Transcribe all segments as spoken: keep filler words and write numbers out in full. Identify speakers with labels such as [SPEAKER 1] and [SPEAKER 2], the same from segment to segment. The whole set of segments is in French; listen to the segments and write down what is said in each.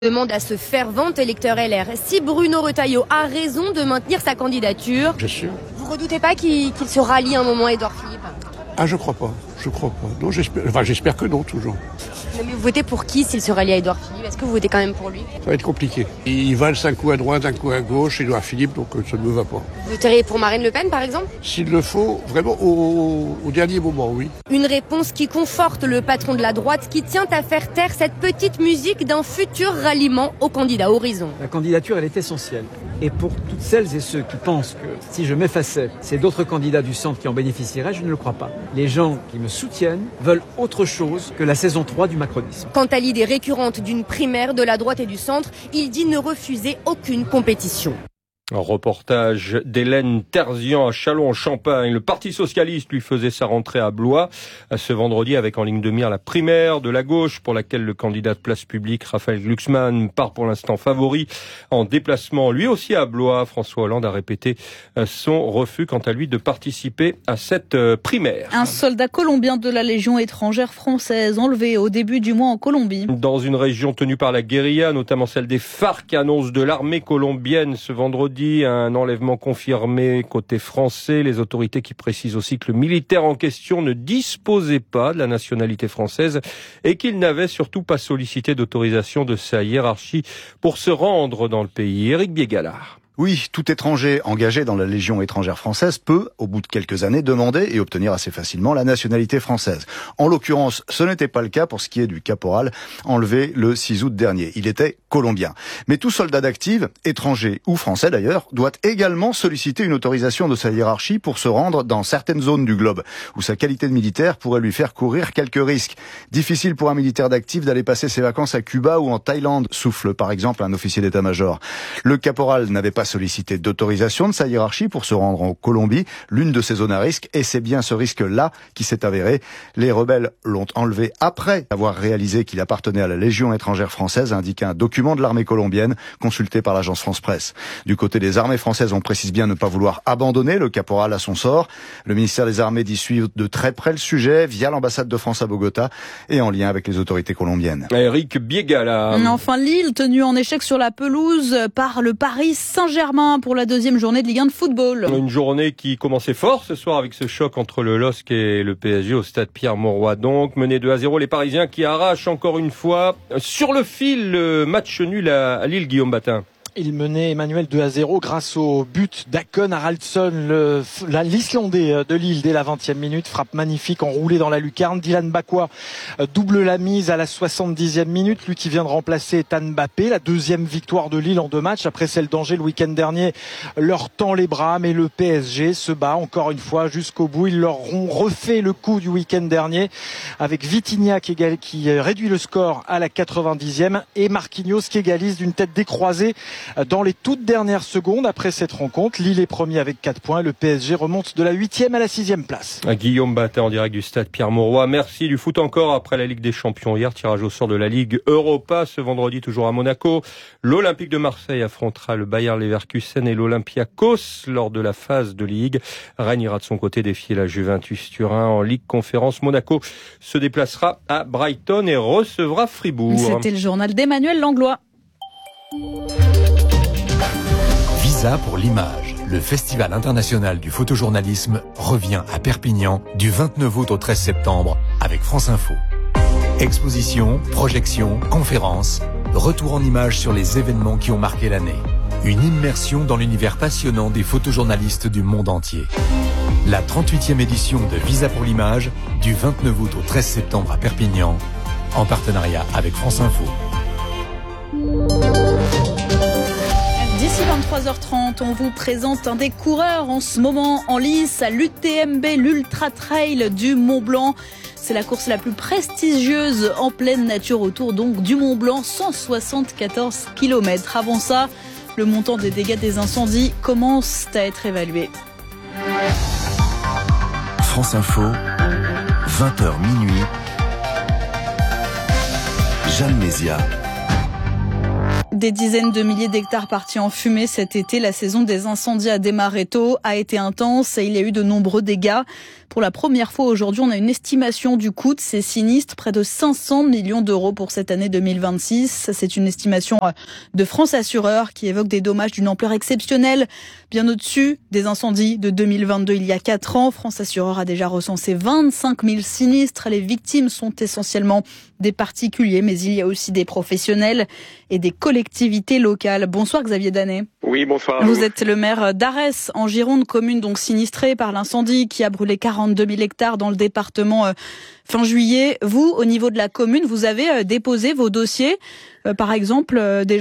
[SPEAKER 1] Demande à ce fervent électeur L R si Bruno Retailleau a raison de maintenir sa candidature.
[SPEAKER 2] Bien sûr.
[SPEAKER 1] Vous redoutez pas qu'il qu'il se rallie un moment à Édouard Philippe?
[SPEAKER 2] Ah, je crois pas. Je crois pas. Non, j'espère. Enfin, j'espère que non, toujours.
[SPEAKER 1] Mais vous votez pour qui s'il se rallie à Édouard Philippe? Est-ce que vous votez quand même pour lui?
[SPEAKER 2] Ça va être compliqué. Il valse un coup à droite, un coup à gauche, Édouard Philippe, donc ça ne me va pas.
[SPEAKER 1] Vous voteriez pour Marine Le Pen, par exemple?
[SPEAKER 2] S'il le faut, vraiment au, au dernier moment, oui.
[SPEAKER 1] Une réponse qui conforte le patron de la droite qui tient à faire taire cette petite musique d'un futur ralliement au candidat Horizon.
[SPEAKER 3] La candidature, elle est essentielle. Et pour toutes celles et ceux qui pensent que si je m'effaçais, c'est d'autres candidats du centre qui en bénéficieraient, je ne le crois pas. Les gens qui me soutiennent veulent autre chose que la saison trois du macronisme.
[SPEAKER 1] Quant à l'idée récurrente d'une primaire de la droite et du centre, il dit ne refuser aucune compétition.
[SPEAKER 4] Un reportage d'Hélène Terzian à Châlons-en-Champagne. Le Parti socialiste lui faisait sa rentrée à Blois ce vendredi avec en ligne de mire la primaire de la gauche pour laquelle le candidat de Place Publique, Raphaël Glucksmann, part pour l'instant favori en déplacement. Lui aussi à Blois, François Hollande a répété son refus quant à lui de participer à cette primaire.
[SPEAKER 5] Un soldat colombien de la Légion étrangère française enlevé au début du mois en Colombie.
[SPEAKER 4] Dans une région tenue par la guérilla, notamment celle des FARC, annonce de l'armée colombienne ce vendredi. Un enlèvement confirmé côté français. Les autorités qui précisent aussi que le militaire en question ne disposait pas de la nationalité française et qu'il n'avait surtout pas sollicité d'autorisation de sa hiérarchie pour se rendre dans le pays. Éric Biégalard.
[SPEAKER 6] Oui, tout étranger engagé dans la Légion étrangère française peut, au bout de quelques années, demander et obtenir assez facilement la nationalité française. En l'occurrence, ce n'était pas le cas pour ce qui est du caporal enlevé le six août dernier. Il était colombien. Mais tout soldat d'active, étranger ou français d'ailleurs, doit également solliciter une autorisation de sa hiérarchie pour se rendre dans certaines zones du globe, où sa qualité de militaire pourrait lui faire courir quelques risques. Difficile pour un militaire d'active d'aller passer ses vacances à Cuba ou en Thaïlande, souffle par exemple un officier d'état-major. Le caporal n'avait pas sollicité d'autorisation de sa hiérarchie pour se rendre en Colombie, l'une de ces zones à risque, et c'est bien ce risque-là qui s'est avéré. Les rebelles l'ont enlevé après avoir réalisé qu'il appartenait à la Légion étrangère française, indique un document de l'armée colombienne consulté par l'agence France-Presse. Du côté des armées françaises, on précise bien ne pas vouloir abandonner le caporal à son sort. Le ministère des Armées dit suivre de très près le sujet via l'ambassade de France à Bogota et en lien avec les autorités colombiennes.
[SPEAKER 4] Éric Biégala.
[SPEAKER 5] Enfin, Lille, tenue en échec sur la pelouse par le Paris Saint-Germain pour la deuxième journée de Ligue un de football.
[SPEAKER 4] Une journée qui commençait fort ce soir avec ce choc entre le L O S C et le P S G au stade Pierre-Mauroy. Donc, mené deux à zéro, les Parisiens qui arrachent encore une fois sur le fil le match nul à Lille, Guillaume Batin.
[SPEAKER 7] Il menait Emmanuel deux à zéro grâce au but d'Akon Haraldsson, le, l'Islandais de Lille dès la vingtième minute. Frappe magnifique enroulée dans la lucarne. Dylan Bakwa double la mise à la soixante-dixième minute. Lui qui vient de remplacer Ethan Mbappé. La deuxième victoire de Lille en deux matchs. Après celle d'Angers le week-end dernier, leur tend les bras. Mais le P S G se bat encore une fois jusqu'au bout. Ils leur ont refait le coup du week-end dernier avec Vitinha qui, égal, qui réduit le score à la quatre-vingt-dixième et Marquinhos qui égalise d'une tête décroisée dans les toutes dernières secondes. Après cette rencontre, Lille est premier avec quatre points. Le P S G remonte de la huitième à la sixième place.
[SPEAKER 4] Guillaume Batin en direct du stade Pierre-Mauroy. Merci du foot encore après la Ligue des Champions. Hier, tirage au sort de la Ligue Europa. Ce vendredi, toujours à Monaco. L'Olympique de Marseille affrontera le Bayer Leverkusen et l'Olympiakos lors de la phase de Ligue. Rennes ira de son côté défier la Juventus Turin en Ligue Conférence. Monaco se déplacera à Brighton et recevra Fribourg.
[SPEAKER 5] C'était le journal d'Emmanuel Langlois.
[SPEAKER 8] Visa pour l'image. Le Festival international du photojournalisme revient à Perpignan du vingt-neuf août au treize septembre avec France Info. Exposition, projections, conférences, retour en images sur les événements qui ont marqué l'année. Une immersion dans l'univers passionnant des photojournalistes du monde entier. La trente-huitième édition de Visa pour l'image du vingt-neuf août au treize septembre à Perpignan en partenariat avec France Info.
[SPEAKER 5] D'ici vingt-trois heures trente, on vous présente un des coureurs en ce moment en lice à l'U T M B, l'Ultra Trail du Mont Blanc. C'est la course la plus prestigieuse en pleine nature autour donc du Mont Blanc, cent soixante-quatorze kilomètres. Avant ça, le montant des dégâts des incendies commence à être évalué.
[SPEAKER 9] France Info, vingt heures minuit. Jeanne Mézia.
[SPEAKER 5] Des dizaines de milliers d'hectares partis en fumée cet été. La saison des incendies a démarré tôt, a été intense et il y a eu de nombreux dégâts. Pour la première fois aujourd'hui, on a une estimation du coût de ces sinistres, près de cinq cents millions d'euros pour cette année deux mille vingt-six. C'est une estimation de France Assureur qui évoque des dommages d'une ampleur exceptionnelle, bien au-dessus des incendies de deux mille vingt-deux il y a quatre ans. France Assureur a déjà recensé vingt-cinq mille sinistres. Les victimes sont essentiellement des particuliers, mais il y a aussi des professionnels et des collectivités locales. Bonsoir Xavier Danet.
[SPEAKER 10] Oui, bonsoir.
[SPEAKER 5] Vous êtes le maire d'Arès, en Gironde, commune donc sinistrée par l'incendie qui a brûlé quarante-deux mille hectares dans le département euh, fin juillet. Vous, au niveau de la commune, vous avez euh, déposé vos dossiers, euh, par exemple, euh, déjà ?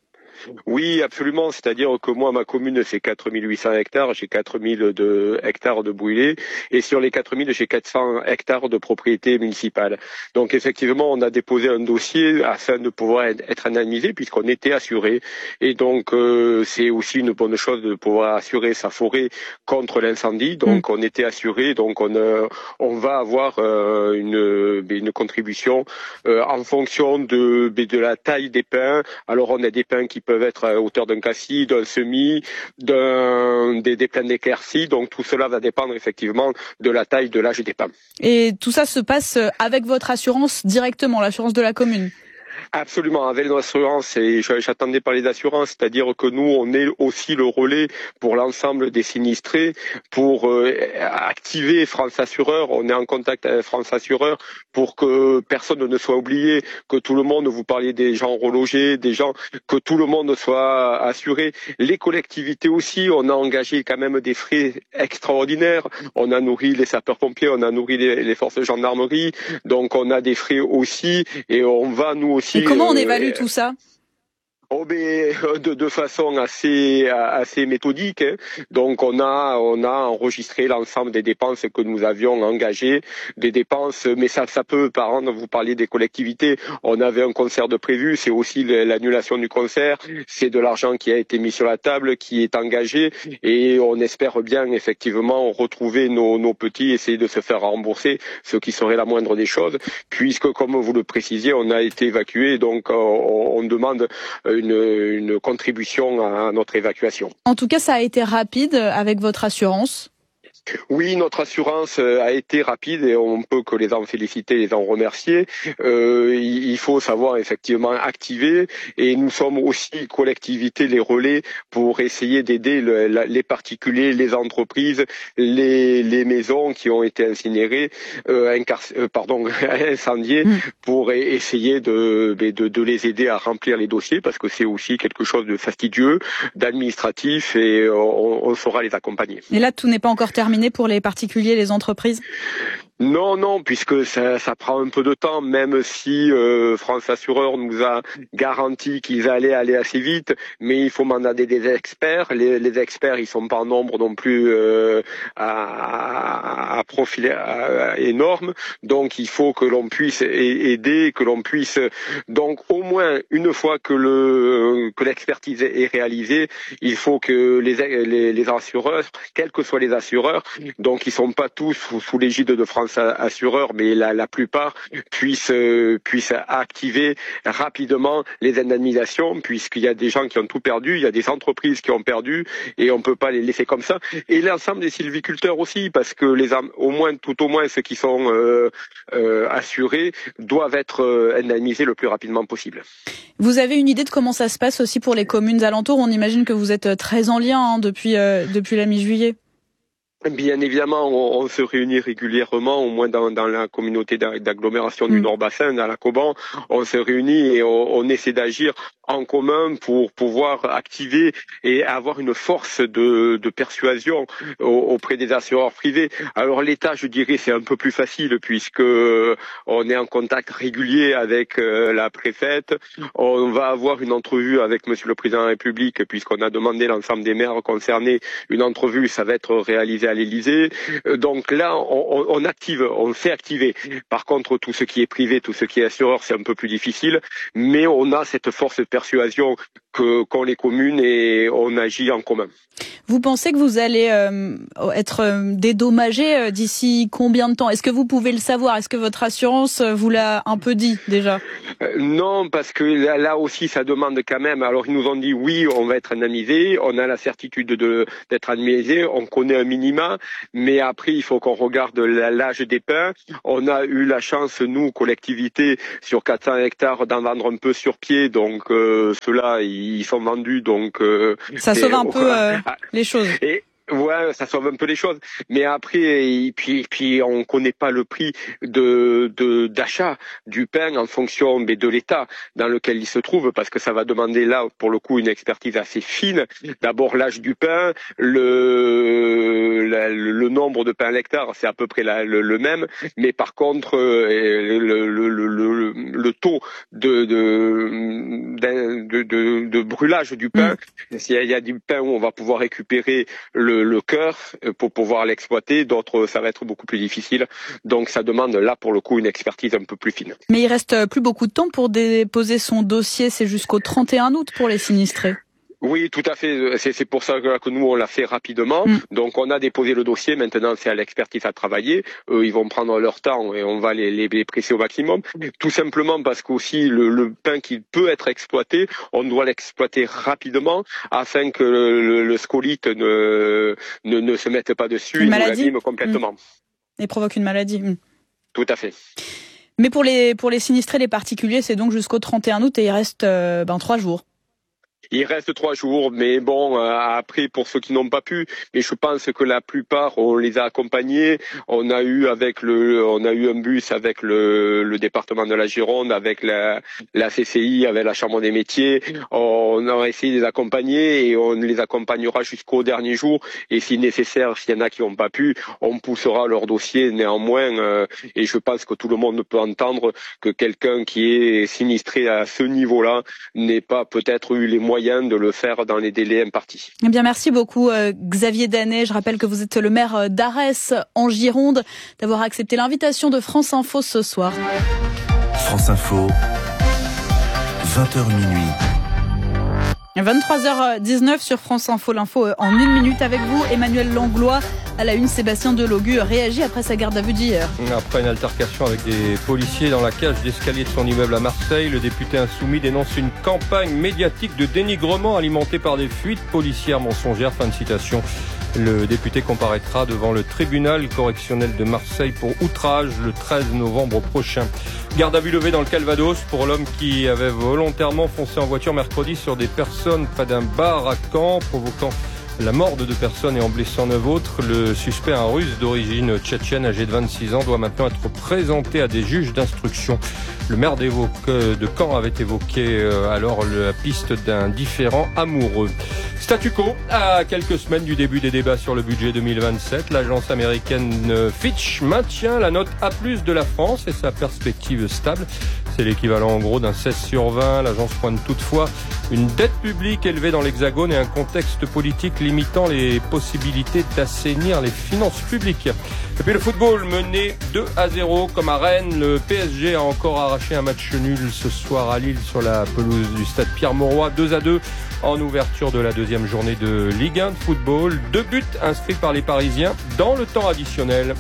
[SPEAKER 10] Oui, absolument. C'est-à-dire que moi, ma commune, c'est quatre mille huit cents hectares. J'ai quatre mille de hectares de brûlés. Et sur les quatre mille, j'ai quatre cents hectares de propriété municipale. Donc, effectivement, on a déposé un dossier afin de pouvoir être indemnisé puisqu'on était assuré. Et donc, euh, c'est aussi une bonne chose de pouvoir assurer sa forêt contre l'incendie. Donc, mmh. on était assuré. Donc, on, euh, on va avoir euh, une, une contribution euh, en fonction de, de la taille des pins. Alors, on a des pins qui peuvent peuvent être à hauteur d'un cassis, d'un semis, d'un, des, des plants d'éclaircies. Donc tout cela va dépendre effectivement de la taille, de l'âge des pins.
[SPEAKER 5] Et tout ça se passe avec votre assurance directement, l'assurance de la commune ?
[SPEAKER 10] Absolument, avec l'assurance, et j'attendais parler d'assurance, c'est-à-dire que nous, on est aussi le relais pour l'ensemble des sinistrés, pour euh, activer France Assureur. On est en contact avec France Assureur pour que personne ne soit oublié, que tout le monde, vous parliez des gens relogés, des gens, que tout le monde soit assuré. Les collectivités aussi, on a engagé quand même des frais extraordinaires. On a nourri les sapeurs-pompiers, on a nourri les, les forces de gendarmerie, donc on a des frais aussi, et on va nous aussi.
[SPEAKER 5] Et comment on évalue euh, tout ça ?
[SPEAKER 10] Oh ben, de, de façon assez assez méthodique. Hein. Donc on a on a enregistré l'ensemble des dépenses que nous avions engagées, des dépenses, mais ça ça peut par an. Vous parliez des collectivités. On avait un concert de prévu, c'est aussi l'annulation du concert. C'est de l'argent qui a été mis sur la table, qui est engagé, et on espère bien effectivement retrouver nos nos petits, essayer de se faire rembourser, ce qui serait la moindre des choses, puisque comme vous le précisiez, on a été évacué, donc on, on demande Une, une contribution à notre évacuation.
[SPEAKER 5] En tout cas, ça a été rapide avec votre assurance.
[SPEAKER 10] Oui, notre assurance a été rapide et on peut que les en féliciter, les en remercier. Euh, il faut savoir effectivement activer, et nous sommes aussi collectivité les relais pour essayer d'aider le, la, les particuliers, les entreprises, les, les maisons qui ont été incinérées, euh, incar- euh, pardon, incendiées, mmh. pour essayer de, de, de les aider à remplir les dossiers, parce que c'est aussi quelque chose de fastidieux, d'administratif, et on, on saura les accompagner.
[SPEAKER 5] Et là, tout n'est pas encore terminé pour les particuliers, les entreprises ?
[SPEAKER 10] Non, non, puisque ça, ça prend un peu de temps, même si euh, France Assureur nous a garanti qu'ils allaient aller assez vite, mais il faut mandater des experts. Les, les experts, ils sont pas en nombre non plus euh, à, à profil à, à énorme, donc il faut que l'on puisse aider, que l'on puisse donc au moins une fois que le que l'expertise est réalisée, il faut que les les, les assureurs, quels que soient les assureurs, donc ils sont pas tous sous, sous l'égide de France Assureur, mais la, la plupart puissent euh, puissent activer rapidement les indemnisations, puisqu'il y a des gens qui ont tout perdu, il y a des entreprises qui ont perdu, et on peut pas les laisser comme ça. Et l'ensemble des sylviculteurs aussi, parce que les au moins tout au moins ceux qui sont euh, euh, assurés doivent être euh, indemnisés le plus rapidement possible.
[SPEAKER 5] Vous avez une idée de comment ça se passe aussi pour les communes alentours ? On imagine que vous êtes très en lien hein, depuis euh, depuis la mi-juillet.
[SPEAKER 10] Bien évidemment, on, on se réunit régulièrement, au moins dans, dans la communauté d'agglomération du mmh. Nord-Bassin, dans la Coban. On se réunit et on, on essaie d'agir en commun pour pouvoir activer et avoir une force de, de persuasion auprès des assureurs privés. Alors l'État, je dirais, c'est un peu plus facile puisque on est en contact régulier avec la préfète. On va avoir une entrevue avec Monsieur le Président de la République puisqu'on a demandé l'ensemble des maires concernés. Une entrevue, ça va être réalisé à l'Élysée. Donc là, on, on active, on fait activer. Par contre, tout ce qui est privé, tout ce qui est assureur, c'est un peu plus difficile. Mais on a cette force de persuasion que qu'ont les communes et on agit en commun.
[SPEAKER 5] Vous pensez que vous allez euh, être dédommagé euh, d'ici combien de temps? Est-ce que vous pouvez le savoir? Est-ce que votre assurance vous l'a un peu dit déjà?
[SPEAKER 10] euh, Non, parce que là, là aussi, ça demande quand même. Alors, ils nous ont dit oui, on va être indemnisé, on a la certitude de d'être indemnisé, on connaît un minima, mais après, il faut qu'on regarde l'âge des pins. On a eu la chance, nous, collectivité, sur quatre cents hectares, d'en vendre un peu sur pied, donc euh, ceux-là, ils sont vendus, donc... Euh,
[SPEAKER 5] ça sauve un peu euh, les choses.
[SPEAKER 10] Et, ouais, ça sauve un peu les choses. Mais après, et puis, puis on connaît pas le prix de, de d'achat du pain en fonction mais de l'état dans lequel il se trouve, parce que ça va demander là, pour le coup, une expertise assez fine. D'abord l'âge du pain, le, la, le nombre de pains à l'hectare, c'est à peu près la, le, le même. Mais par contre, le, le, le, le, le taux de de, de, de, de brûlage du pain, mmh. s'il y a du pain où on va pouvoir récupérer le le cœur pour pouvoir l'exploiter, d'autres ça va être beaucoup plus difficile, donc ça demande là pour le coup une expertise un peu plus fine.
[SPEAKER 5] Mais il reste plus beaucoup de temps pour déposer son dossier, c'est jusqu'au trente et un août pour les sinistrés.
[SPEAKER 10] Oui, tout à fait. C'est, c'est pour ça que nous, on l'a fait rapidement. Mm. Donc, on a déposé le dossier. Maintenant, c'est à l'expertise à travailler. Eux, ils vont prendre leur temps et on va les, les, les presser au maximum. Tout simplement parce qu'aussi, le, le pain qui peut être exploité, on doit l'exploiter rapidement afin que le, le, le scolite ne, ne, ne se mette pas dessus et nous l'abîme complètement.
[SPEAKER 5] Mm. Et provoque une maladie. Mm.
[SPEAKER 10] Tout à fait.
[SPEAKER 5] Mais pour les, pour les sinistrés, les particuliers, c'est donc jusqu'au trente et un août et il reste euh, ben, trois jours.
[SPEAKER 10] Il reste trois jours, mais bon, euh, après, pour ceux qui n'ont pas pu, mais je pense que la plupart, on les a accompagnés. On a eu avec le, on a eu un bus avec le, le département de la Gironde, avec la, la C C I, avec la Chambre des métiers. On a essayé de les accompagner et on les accompagnera jusqu'au dernier jour. Et si nécessaire, s'il y en a qui n'ont pas pu, on poussera leur dossier néanmoins. Euh, et je pense que tout le monde peut entendre que quelqu'un qui est sinistré à ce niveau-là n'ait pas peut-être eu les moyens de le faire dans les délais impartis.
[SPEAKER 5] Eh bien, merci beaucoup euh, Xavier Danet. Je rappelle que vous êtes le maire d'Arès en Gironde, d'avoir accepté l'invitation de France Info ce soir.
[SPEAKER 9] France Info, vingt heures minuit.
[SPEAKER 5] vingt-trois heures dix-neuf sur France Info, l'info en une minute avec vous. Emmanuel Langlois, à la une, Sébastien Delogu réagit après sa garde à vue d'hier.
[SPEAKER 4] Après une altercation avec des policiers dans la cage d'escalier de son immeuble à Marseille, le député insoumis dénonce une campagne médiatique de dénigrement alimentée par des fuites policières mensongères. Fin de citation. Le député comparaîtra devant le tribunal correctionnel de Marseille pour outrage le treize novembre prochain. Garde à vue levée dans le Calvados pour l'homme qui avait volontairement foncé en voiture mercredi sur des personnes près d'un bar à Caen, provoquant la mort de deux personnes et en blessant neuf autres. Le suspect, un russe d'origine tchétchène âgé de vingt-six ans, doit maintenant être présenté à des juges d'instruction. Le maire de Caen avait évoqué alors la piste d'un différend amoureux. Statu quo, à quelques semaines du début des débats sur le budget deux mille vingt-sept, l'agence américaine Fitch maintient la note A plus de la France et sa perspective stable. C'est l'équivalent en gros d'un seize sur vingt. L'agence pointe toutefois une dette publique élevée dans l'Hexagone et un contexte politique limitant les possibilités d'assainir les finances publiques. Et puis le football mené deux à zéro comme à Rennes. Le P S G a encore arraché un match nul ce soir à Lille sur la pelouse du stade Pierre-Mauroy. deux à deux en ouverture de la deuxième journée de Ligue un de football. Deux buts inscrits par les Parisiens dans le temps additionnel.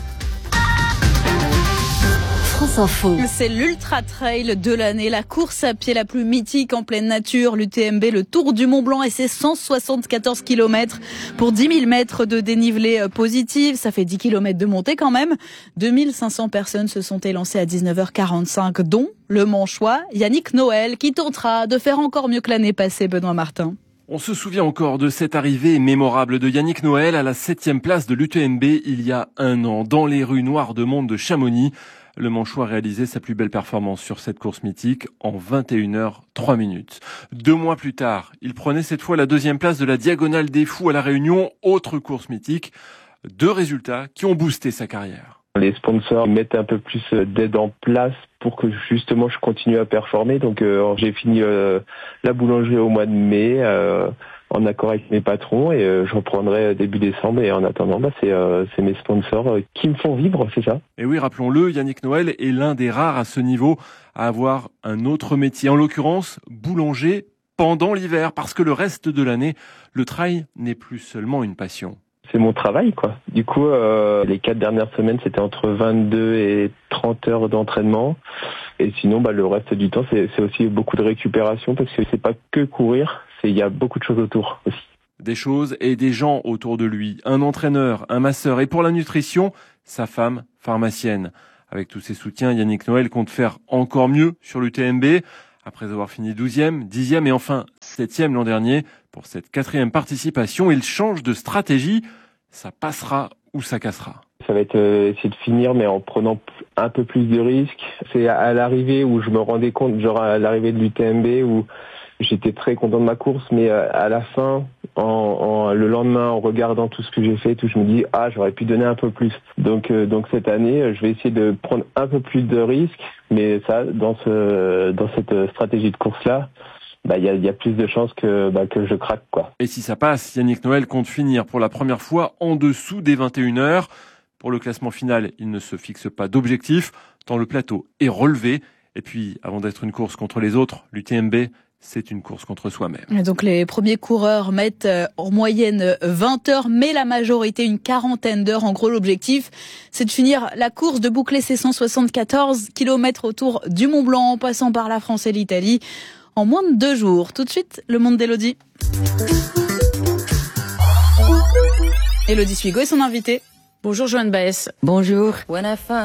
[SPEAKER 5] France Info. C'est l'Ultra Trail de l'année, la course à pied la plus mythique en pleine nature, l'U T M B, le Tour du Mont Blanc et ses cent soixante-quatorze kilomètres pour dix mille mètres de dénivelé positif. Ça fait dix kilomètres de montée quand même. deux mille cinq cents personnes se sont élancées à dix-neuf heures quarante-cinq, dont le Manchois Yannick Noël, qui tentera de faire encore mieux que l'année passée, Benoît Martin.
[SPEAKER 11] On se souvient encore de cette arrivée mémorable de Yannick Noël à la septième place de l'U T M B il y a un an, dans les rues noires de monde de Chamonix. Le Manchois a réalisé sa plus belle performance sur cette course mythique en vingt et une heures trois minutes. Deux mois plus tard, il prenait cette fois la deuxième place de la Diagonale des Fous à La Réunion, autre course mythique. Deux résultats qui ont boosté sa carrière.
[SPEAKER 12] Les sponsors mettent un peu plus d'aide en place pour que justement je continue à performer. Donc euh, j'ai fini euh, la boulangerie au mois de mai euh, en accord avec mes patrons et euh, je reprendrai début décembre. Et en attendant, bah, c'est, euh, c'est mes sponsors euh, qui me font vivre, c'est ça.
[SPEAKER 11] Et oui, rappelons-le, Yannick Noël est l'un des rares à ce niveau à avoir un autre métier, en l'occurrence boulanger pendant l'hiver, parce que le reste de l'année, le trail n'est plus seulement une passion.
[SPEAKER 12] C'est mon travail, quoi. Du coup, euh, les quatre dernières semaines, c'était entre vingt-deux et trente heures d'entraînement. Et sinon, bah, le reste du temps, c'est, c'est aussi beaucoup de récupération, parce que c'est pas que courir, c'est, il y a beaucoup de choses autour aussi.
[SPEAKER 11] Des choses et des gens autour de lui. Un entraîneur, un masseur et pour la nutrition, sa femme, pharmacienne. Avec tous ses soutiens, Yannick Noël compte faire encore mieux sur l'U T M B. Après avoir fini douzième, dixième et enfin septième l'an dernier, pour cette quatrième participation, il change de stratégie. Ça passera ou ça cassera.
[SPEAKER 12] Ça va être euh, essayer de finir, mais en prenant un peu plus de risques. C'est à l'arrivée où je me rendais compte, genre à l'arrivée de l'U T M B, où j'étais très content de ma course, mais à la fin, en, en, le lendemain, en regardant tout ce que j'ai fait, tout, je me dis ah j'aurais pu donner un peu plus. Donc euh, donc cette année, je vais essayer de prendre un peu plus de risques, mais ça dans ce dans cette stratégie de course là, bah il y a, y a plus de chances que bah, que je craque quoi.
[SPEAKER 11] Et si ça passe, Yannick Noël compte finir pour la première fois en dessous des vingt et une heures. Pour le classement final, il ne se fixe pas d'objectif, tant le plateau est relevé. Et puis, avant d'être une course contre les autres, l'U T M B, c'est une course contre soi-même.
[SPEAKER 5] Et donc les premiers coureurs mettent en moyenne vingt heures, mais la majorité une quarantaine d'heures. En gros, l'objectif, c'est de finir la course, de boucler ces cent soixante-quatorze kilomètres autour du Mont Blanc, en passant par la France et l'Italie, en moins de deux jours. Tout de suite, le monde d'Élodie. Élodie Suigo est son invitée. Bonjour Joanne Baez.
[SPEAKER 13] Bonjour.